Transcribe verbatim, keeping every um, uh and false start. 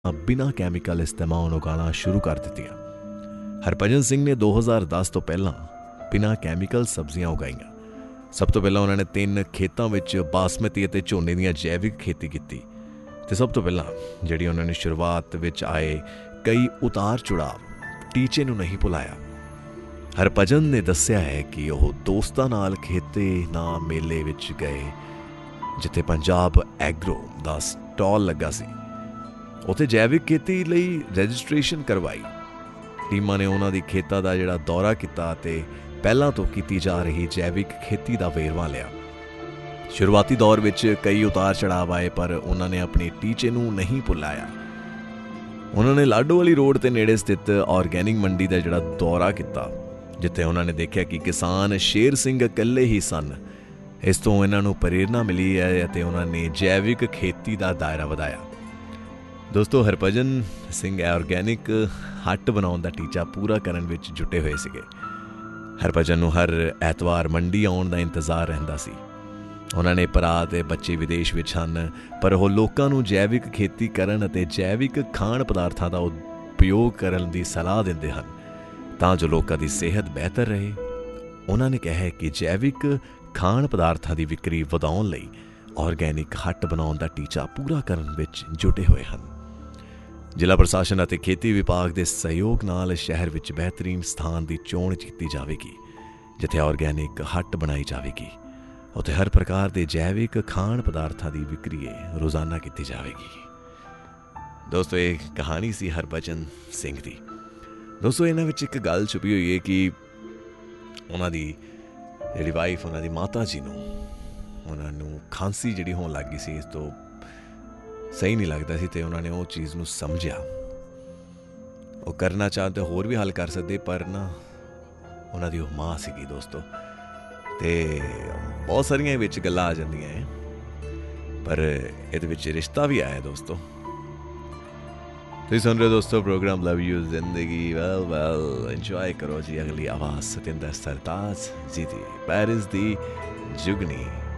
ਬਿਨਾਂ ਕੈਮੀਕਲ ਇਸਤੇਮਾਲ ਉਗਾਉਣਾ ਸ਼ੁਰੂ ਕਰ ਦਿੱਤੀਆਂ। ਹਰਭਜਨ ਸਿੰਘ ਨੇ ਦੋ ਹਜ਼ਾਰ ਦਸ ਤੋਂ ਪਹਿਲਾਂ ਬਿਨਾਂ ਕੈਮੀਕਲ ਸਬਜ਼ੀਆਂ ਉਗਾਈਆਂ। ਸਭ ਤੋਂ ਪਹਿਲਾਂ ਉਹਨਾਂ ਨੇ ਤਿੰਨ ਖੇਤਾਂ ਵਿੱਚ ਬਾਸਮਤੀ ਅਤੇ ਝੋਨੇ ਦੀਆਂ ਜੈਵਿਕ ਖੇਤੀ ਕੀਤੀ ਅਤੇ ਸਭ ਤੋਂ ਪਹਿਲਾਂ ਜਿਹੜੀ ਉਹਨਾਂ ਨੇ ਸ਼ੁਰੂਆਤ ਵਿੱਚ ਆਏ ਕਈ ਉਤਾਰ ਚੜਾਵ ਟੀਚੇ ਨੂੰ ਨਹੀਂ ਭੁਲਾਇਆ। ਹਰਭਜਨ ਨੇ ਦੱਸਿਆ ਹੈ ਕਿ ਉਹ ਦੋਸਤਾਂ ਨਾਲ ਖੇਤੀ ਨਾ ਮੇਲੇ ਵਿੱਚ ਗਏ ਜਿੱਥੇ ਪੰਜਾਬ ਐਗਰੋ ਦਾ ਸਟਾਲ ਲੱਗਾ ਸੀ। ਉੱਥੇ ਜੈਵਿਕ ਖੇਤੀ ਲਈ ਰਜਿਸਟ੍ਰੇਸ਼ਨ ਕਰਵਾਈ। ਟੀਮਾਂ ਨੇ ਉਹਨਾਂ ਦੀ ਖੇਤਾਂ ਦਾ ਜਿਹੜਾ ਦੌਰਾ ਕੀਤਾ ਅਤੇ ਪਹਿਲਾਂ ਤੋਂ ਕੀਤੀ ਜਾ ਰਹੀ ਜੈਵਿਕ ਖੇਤੀ ਦਾ ਵੇਰਵਾ ਲਿਆ। ਸ਼ੁਰੂਆਤੀ ਦੌਰ ਵਿੱਚ ਕਈ ਉਤਾਰ ਚੜਾਵ ਆਏ ਪਰ ਉਹਨਾਂ ਨੇ ਆਪਣੇ ਟੀਚੇ ਨੂੰ ਨਹੀਂ ਭੁਲਾਇਆ। ਉਹਨਾਂ ਨੇ ਲਾਡੋਵਾਲੀ ਰੋਡ ਤੇ ਨੇੜੇ ਸਥਿਤ ਆਰਗੈਨਿਕ ਮੰਡੀ ਦਾ ਜਿਹੜਾ ਦੌਰਾ ਕੀਤਾ ਜਿੱਥੇ ਉਹਨਾਂ ਨੇ ਦੇਖਿਆ ਕਿ ਕਿਸਾਨ ਸ਼ੇਰ ਸਿੰਘ ਇਕੱਲੇ ਹੀ ਸਨ। ਇਸ ਤੋਂ ਇਹਨਾਂ ਨੂੰ ਪ੍ਰੇਰਨਾ ਮਿਲੀ ਹੈ ਅਤੇ ਉਹਨਾਂ ਨੇ ਜੈਵਿਕ ਖੇਤੀ ਦਾ ਦਾਇਰਾ ਵਧਾਇਆ। ਦੋਸਤੋ, ਹਰਭਜਨ ਸਿੰਘ ਆਰਗੈਨਿਕ ਹੱਟ ਬਣਾਉਣ ਦਾ ਟੀਚਾ ਪੂਰਾ ਕਰਨ ਵਿੱਚ ਜੁਟੇ ਹੋਏ ਸੀਗੇ। ਹਰਭਜਨ ਨੂੰ ਹਰ ਐਤਵਾਰ ਮੰਡੀ ਆਉਣ ਦਾ ਇੰਤਜ਼ਾਰ ਰਹਿੰਦਾ ਸੀ। ਉਹਨਾਂ ਨੇ ਭਰਾ ਅਤੇ ਬੱਚੇ ਵਿਦੇਸ਼ ਵਿੱਚ ਹਨ ਪਰ ਉਹ ਲੋਕਾਂ ਨੂੰ ਜੈਵਿਕ ਖੇਤੀ ਕਰਨ ਅਤੇ ਜੈਵਿਕ ਖਾਣ ਪਦਾਰਥਾਂ ਦਾ ਉਪਯੋਗ ਕਰਨ ਦੀ ਸਲਾਹ ਦਿੰਦੇ ਹਨ ਤਾਂ ਜੋ ਲੋਕਾਂ ਦੀ ਸਿਹਤ ਬਿਹਤਰ ਰਹੇ। ਉਹਨਾਂ ਨੇ ਕਿਹਾ ਕਿ ਜੈਵਿਕ ਖਾਣ ਪਦਾਰਥਾਂ ਦੀ ਵਿਕਰੀ ਵਧਾਉਣ ਲਈ ਆਰਗੈਨਿਕ ਹੱਟ ਬਣਾਉਣ ਦਾ ਟੀਚਾ ਪੂਰਾ ਕਰਨ ਵਿੱਚ ਜੁਟੇ ਹੋਏ ਹਨ। ਜ਼ਿਲ੍ਹਾ ਪ੍ਰਸ਼ਾਸਨ ਅਤੇ ਖੇਤੀ ਵਿਭਾਗ ਦੇ ਸਹਿਯੋਗ ਨਾਲ ਸ਼ਹਿਰ ਵਿੱਚ ਬਿਹਤਰੀਨ ਸਥਾਨ ਦੀ ਚੋਣ ਕੀਤੀ ਜਾਵੇਗੀ ਜਿੱਥੇ ਆਰਗੈਨਿਕ ਹੱਟ ਬਣਾਈ ਜਾਵੇਗੀ। ਉੱਥੇ ਹਰ ਪ੍ਰਕਾਰ ਦੇ ਜੈਵਿਕ ਖਾਣ ਪਦਾਰਥਾਂ ਦੀ ਵਿਕਰੀ ਰੋਜ਼ਾਨਾ ਕੀਤੀ ਜਾਵੇਗੀ। ਦੋਸਤੋ, ਇਹ ਕਹਾਣੀ ਸੀ ਹਰਭਜਨ ਸਿੰਘ ਦੀ। ਦੋਸਤੋ, ਇਹਨਾਂ ਵਿੱਚ ਇੱਕ ਗੱਲ ਛੁਪੀ ਹੋਈ ਹੈ ਕਿ ਉਹਨਾਂ ਦੀ ਜਿਹੜੀ ਵਾਈਫ, ਉਹਨਾਂ ਦੀ ਮਾਤਾ ਜੀ ਨੂੰ ਉਹਨਾਂ ਨੂੰ ਖਾਂਸੀ ਜਿਹੜੀ ਹੋਣ ਲੱਗ ਗਈ ਸੀ, ਇਸ ਤੋਂ ਸਹੀ ਨਹੀਂ ਲੱਗਦਾ ਸੀ ਅਤੇ ਉਹਨਾਂ ਨੇ ਉਹ ਚੀਜ਼ ਨੂੰ ਸਮਝਿਆ। ਉਹ ਕਰਨਾ ਚਾਹੁੰਦੇ ਹੋਰ ਵੀ ਹੱਲ ਕਰ ਸਕਦੇ ਪਰ ਨਾ ਉਹਨਾਂ ਦੀ ਉਹ ਮਾਂ ਸੀਗੀ ਦੋਸਤੋ। ਅਤੇ ਬਹੁਤ ਸਾਰੀਆਂ ਵਿੱਚ ਗੱਲਾਂ ਆ ਜਾਂਦੀਆਂ ਹੈ ਪਰ ਇਹਦੇ ਵਿੱਚ ਰਿਸ਼ਤਾ ਵੀ ਆਇਆ ਦੋਸਤੋ। ਤੁਸੀਂ ਸੁਣ ਰਹੇ ਹੋ ਦੋਸਤੋ ਪ੍ਰੋਗਰਾਮ ਲਵ ਯੂ ਜ਼ਿੰਦਗੀ। ਵੈਲ ਵੈਲ ਇੰਜੋਏ ਕਰੋ ਜੀ। ਅਗਲੀ ਆਵਾਜ਼ ਸਤਿੰਦਰ ਸਰਤਾਜ ਜੀ ਦੀ, ਪੈਰਿਸ ਦੀ ਜੁਗਨੀ।